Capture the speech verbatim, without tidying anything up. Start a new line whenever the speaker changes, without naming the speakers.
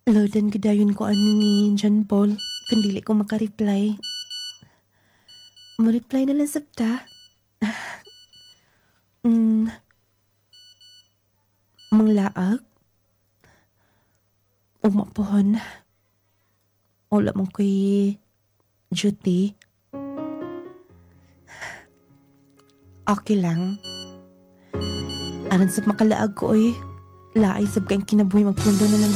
Loadan gadayon ko ani ni John Paul. Kandili ko makareply. Mo-reply na lang sabta. Mm, manglaag. Umapohon. Wala mong ko'y duty. Okay lang. Aran sa makalaag ko oy. Laay sab kayong kinabuhi magpundo na lang